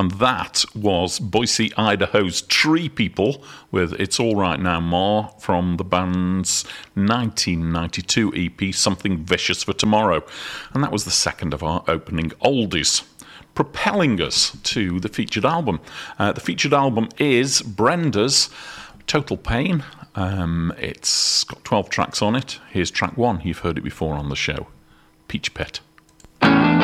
And that was Boise, Idaho's Tree People with It's All Right Now Ma from the band's 1992 EP, Something Vicious for Tomorrow. And that was the second of our opening oldies, propelling us to the featured album. The featured album is Brenda's Total Pain. It's got 12 tracks on it. Here's track 1. You've heard it before on the show. Peach Pit.